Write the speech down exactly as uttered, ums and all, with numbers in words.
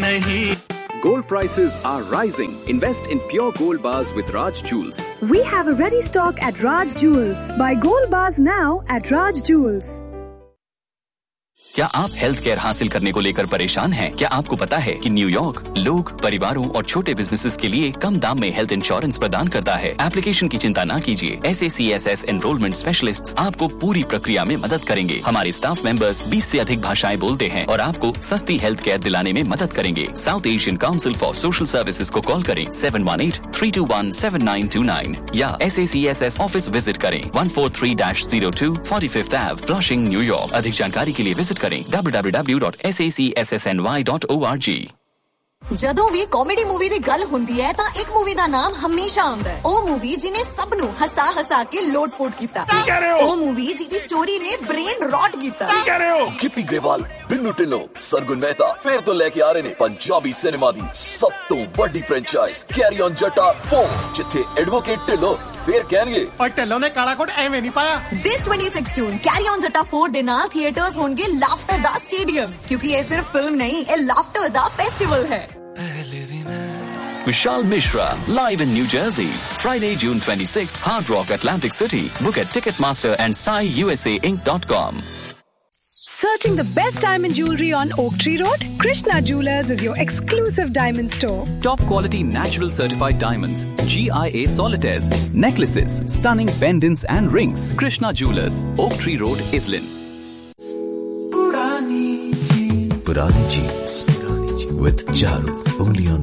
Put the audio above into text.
नहीं। Gold prices are rising. Invest in pure gold bars with Raj Jewels. We have a ready stock at Raj Jewels. Buy gold bars now at Raj Jewels. क्या आप health care हासिल करने को लेकर परेशान हैं? क्या आपको पता है कि न्यूयॉर्क लोग, परिवारों और छोटे बिजनेसेस के लिए कम दाम में हेल्थ इंश्योरेंस प्रदान करता है? एप्लीकेशन की चिंता ना कीजिए। S A C S S enrolment specialists आपको पूरी प्रक्रिया में मदद करेंगे। हमारे स्टाफ मेंबर्स बीस से अधिक भाषाएं बोलते हैं और आपको सस्ती हेल्थ केयर दिलाने में मदद करेंगे। South Asian council for social services को कॉल करें seven one eight three to one seven nine to nine या S A C S S office visit करें one four three zero to forty fifth एव flushing New York. अधिक जानकारी के लिए visit करें W W W dot S A C S S N Y dot O R G. ਜਦੋਂ ਵੀ comedy movie ਦੀ ਗੱਲ ਹੁੰਦੀ ਹੈ ਤਾਂ ਇੱਕ ਮੂਵੀ ਦਾ ਨਾਮ ਹਮੇਸ਼ਾ ਆਉਂਦਾ ਹੈ। ਉਹ ਮੂਵੀ ਜਿਹਨੇ ਸਭ ਨੂੰ ਹਸਾ ਹਸਾ ਕੇ ਲੋਟ-ਪੋਟ ਕੀਤਾ। ਕੀ ਕਹਿ ਰਹੇ ਹੋ? ਉਹ ਮੂਵੀ ਜਿਹਦੀ ਸਟੋਰੀ ਨੇ ਬ੍ਰੇਨ ਰੌਟ ਕੀਤਾ। ਕੀ ਕਹਿ ਰਹੇ ਹੋ? ਗਿੱਪੀ ਗਰੇਵਾਲ, ਬਿੰਨੂ ਢਿੱਲੋਂ, ਸਰਗੁਣ ਮਹਿਤਾ ਫਿਰ ਤੋਂ ਲੈ ਕੇ ਆ ਰਹੇ ਨੇ ਪੰਜਾਬੀ ਸਿਨੇਮਾ ਦੀ ਸਭ ਤੋਂ ਵੱਡੀ franchise carry on Jatta four, ਜਿੱਥੇ ਐਡਵੋਕੇਟ ਢਿੱਲੋਂ ਫੇਰ ਕਹਿਣਗੇ ਓਏ ਢਿੱਲੋਂ ਨੇ ਕਾਲਾ ਕੋਟ ਐਵੇਂ ਨਹੀਂ ਪਾਇਆ। This twenty sixteen carry on Jatta four ਦੇ ਨਾਲ ਥੀਏਟਰਸ ਹੋਣਗੇ ਲਾਫਟਰ ਦਾ ਸਟੇਡੀਅਮ, ਕਿਉਂਕਿ ਇਹ ਸਿਰਫ ਫਿਲਮ ਨਹੀਂ, ਇਹ ਲਾਫਟਰ ਦਾ ਫੈਸਟੀਵਲ ਹੈ। Vishal Mishra, live in New Jersey. Friday, June twenty-sixth, Hard Rock, Atlantic City. Book at Ticketmaster and sai u s a inc dot com. Searching the best diamond jewelry on Oak Tree Road? Krishna Jewelers is your exclusive diamond store. Top quality natural certified diamonds, G I A solitaires, necklaces, stunning pendants and rings. Krishna Jewelers, Oak Tree Road, Islin. Purani Jeans with Charu, only on